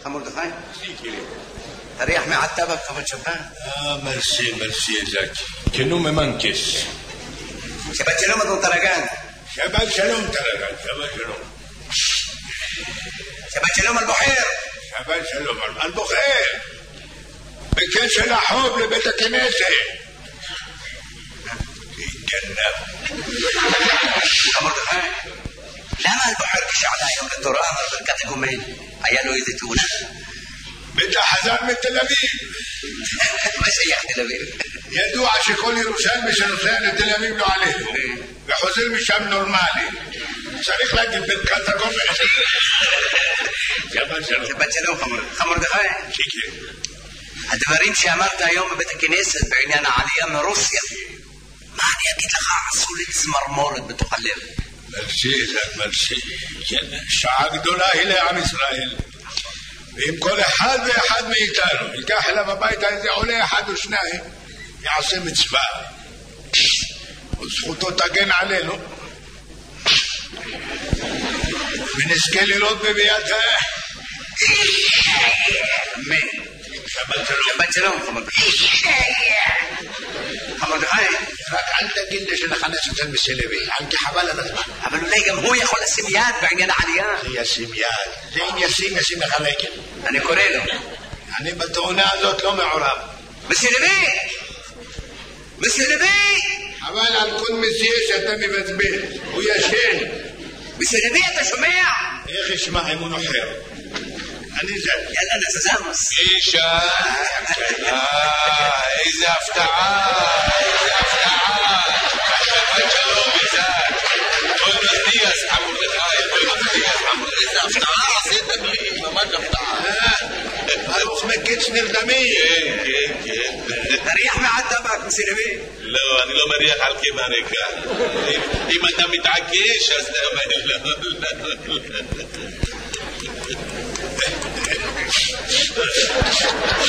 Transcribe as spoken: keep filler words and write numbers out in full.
מרדכי? תריח מעטבק, כבוד שפן. אה, מרסי, מרסי, זאתי. כנו ממנקס. שבת שלום, אדון טרגן. שבת שלום, טרגן, שבת שלום. שבת שלום, אלבוחר. שבת שלום, אלבוחר. בקשר החוב לבית הכנסת. גנב. מרדכי, למה אלבוחר כשעלה היום לתורה אמר ברכת הגומל? היה לו איזה תאונה? בטח חזר מתל אביב. מה שייך תל אביב? ידוע שכל ירושלמי שנוסע לתל אביב לא עלינו, וחוזר משם נורמלי. צריך להגיד ברכת הגומל. שבת שלום. שבת שלום, מרדכי. כן. הדברים שאמרת היום בבית הכנסת בעניין העלייה מרוסיה, מה אני אגיד לך? עשו לי צמרמורת בתוך הלב. מרסי, זק מרסי. שעה גדולה היא לעם ישראל. ואם כל אחד ואחד מאיתנו ייקח אליו הביתה איזה עולה אחד או שניים, יעשה מצווה. וזכותו תגן עלינו. ונזכה לראות בביאתה. אמן. שבת שלום. שבת שלום, חמרדכי. חמרדכי. רק אל תגיד לי שנחנס אצל מסלבי, כי חבל על הזמן. אבל אולי גם הוא יכול לשים יד בעניין העלייה. זה ישים יד. זה אם ישים, ישים לך רגל. אני קורא לו. אני בתאונה הזאת לא מעורב. מסלבי! מסלבי! חבל על כל מסיע שאתה מבזבז. הוא ישן. מסלבי, אתה שומע? איך ישמע אם הוא נוחר? אני זה. יאללה, נזזמוס. אישה, אה, איזה הפתעה, איזה הפתעה. שבת שלום, איזק. בואי נדיאס, חמורדכי, בואי נדיאס, חמורדכי. איזה הפתעה עשית לי, ממש הפתעה. אלוף מקיץ נרדמי. כן, כן, כן. תריח מעט טבק, מסלבי. לא, אני לא מריח על קי ברקע. אם אתה מתעקש, אז לא.